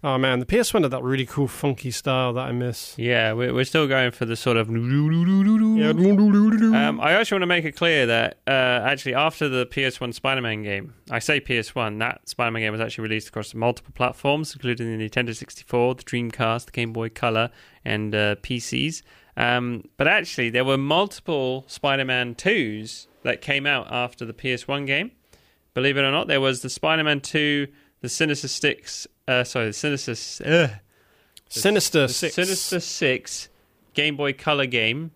Oh man, the PS1 had that really cool funky style that I miss. Yeah, we're still going for the sort of... I actually want to make it clear that actually after the PS1 Spider-Man game, I say PS1, that Spider-Man game was actually released across multiple platforms, including the Nintendo 64, the Dreamcast, the Game Boy Color, and PCs. But actually, there were multiple Spider-Man 2s that came out after the PS1 game. Believe it or not, there was the Spider-Man 2, the Sinister Six... Sinister 6 Game Boy Color game.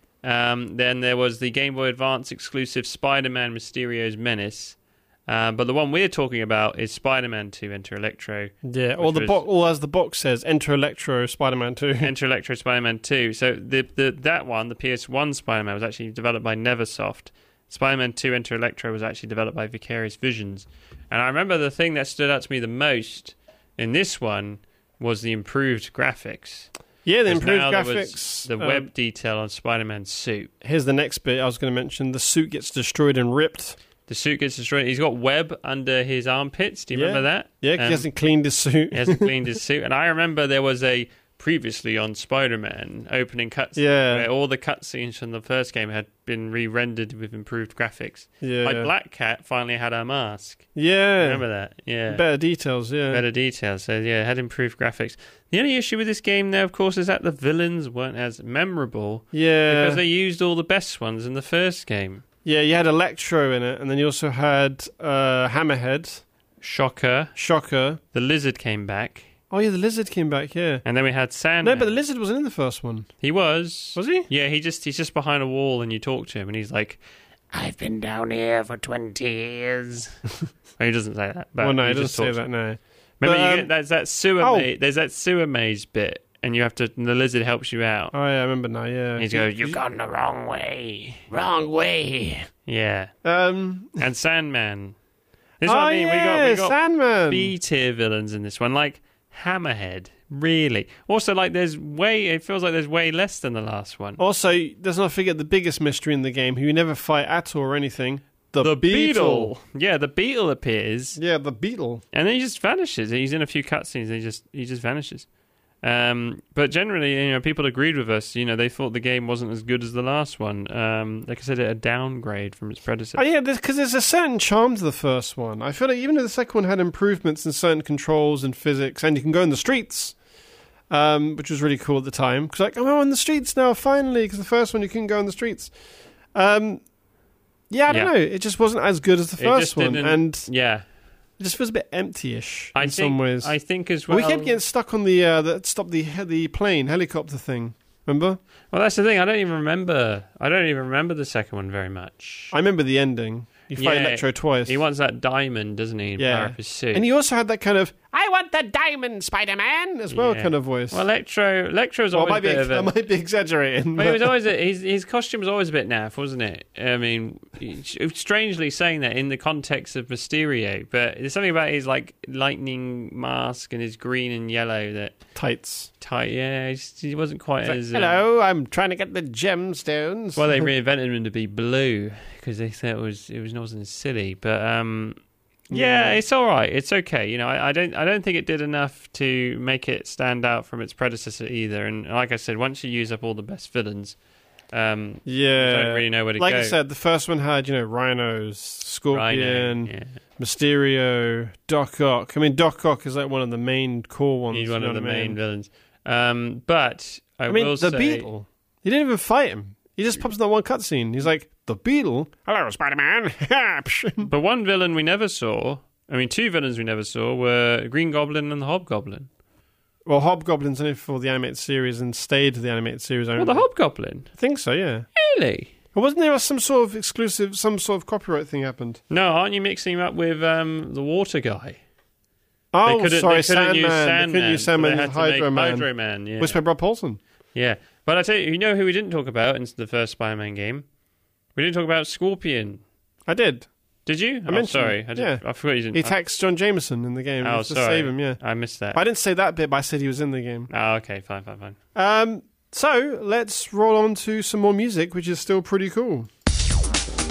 Then there was the Game Boy Advance exclusive Spider-Man Mysterio's Menace. But the one we're talking about is Spider-Man 2 Enter Electro. Yeah, or as the box says, Enter Electro Spider-Man 2. Enter Electro Spider-Man 2. So that one, the PS1 Spider-Man, was actually developed by Neversoft. Spider-Man 2 Enter Electro was actually developed by Vicarious Visions. And I remember the thing that stood out to me the most in this one was the improved graphics. Yeah, the improved graphics. The web detail on Spider-Man's suit. Here's the next bit I was going to mention. The suit gets destroyed and ripped. The suit gets destroyed. He's got web under his armpits. Do you remember that? Yeah, because he hasn't cleaned his suit. He hasn't cleaned his suit. And I remember there was a previously on Spider-Man opening cutscene where all the cutscenes from the first game had been re-rendered with improved graphics. Yeah. Like Black Cat finally had her mask. Yeah. Remember that? Yeah. Better details, yeah. Better details. So, yeah, it had improved graphics. The only issue with this game, though, of course, is that the villains weren't as memorable. Yeah. Because they used all the best ones in the first game. Yeah, you had Electro in it, and then you also had Hammerhead. Shocker. The Lizard came back. Oh, yeah, the Lizard came back, yeah. And then we had Sandman. No, but the Lizard wasn't in the first one. He was. Was he? Yeah, he's just behind a wall and you talk to him and he's like, I've been down here for 20 years. Well, he doesn't say that. But well, no, he doesn't say that, no. Remember, there's that sewer maze bit and you have to, and the Lizard helps you out. Oh, yeah, I remember now, yeah. And he goes, you've gone the wrong way. Wrong way. Yeah. And Sandman. This is what I mean. We got Sandman. B-tier villains in this one, like Hammerhead, really. Also, like, it feels like there's way less than the last one. Also, let's not forget the biggest mystery in the game, who you never fight at all or anything. The Beetle. Yeah, the Beetle appears. Yeah, the Beetle. And then he just vanishes. He's in a few cutscenes. He just vanishes. But generally, people agreed with us. They thought the game wasn't as good as the last one. They considered it a downgrade from its predecessor. Oh, yeah, because there's a certain charm to the first one. I feel like even though the second one had improvements in certain controls and physics, and you can go in the streets, which was really cool at the time. Because I'm on the streets now, finally, because the first one you couldn't go on the streets. I don't know. It just wasn't as good as the first one. And yeah. It just feels a bit empty-ish in some ways. I think as well. We kept getting stuck on the helicopter thing. Remember? Well, that's the thing. I don't even remember the second one very much. I remember the ending. You fight Electro twice. He wants that diamond, doesn't he? Power up his suit. And he also had that kind of "I want the diamond, Spider-Man" as well kind of voice. Well, Electro's always a bit of a... I might be exaggerating. But he was always his costume was always a bit naff, wasn't it? I mean, strangely saying that in the context of Mysterio, but there's something about his like lightning mask and his green and yellow that tight. Yeah, he wasn't quite as. Hello, I'm trying to get the gemstones. Well, they reinvented him to be blue because they thought it wasn't as silly, but it's all right. It's okay. I don't think it did enough to make it stand out from its predecessor either. And like I said, once you use up all the best villains, you don't really know where to go. Like I said, the first one had Rhinos, Scorpion, Mysterio, Doc Ock. I mean, Doc Ock is like one of the main core ones. He's one of the main villains. But I will say, the Beetle. You didn't even fight him. He just pops in that one cutscene. He's like, the Beetle? Hello, Spider-Man. But one villain we never saw, two villains we never saw were Green Goblin and the Hobgoblin. Well, Hobgoblin's only for the animated series and stayed to the animated series only. Well, the Hobgoblin? I think so, yeah. Really? Or wasn't there some sort of exclusive, some sort of copyright thing happened? No, aren't you mixing him up with the water guy? Oh, Sandman. They couldn't use Sandman. They had to make Hydro Man. Yeah. Voiced by Rob Paulson. Yeah. But I tell you, who we didn't talk about in the first Spider-Man game? We didn't talk about Scorpion. I did. Did you? I mentioned. Sorry. I forgot you didn't. He attacks John Jameson in the game. Oh, to sorry. Save him, yeah. I missed that. But I didn't say that bit, but I said he was in the game. Oh, okay. Fine. So, let's roll on to some more music, which is still pretty cool.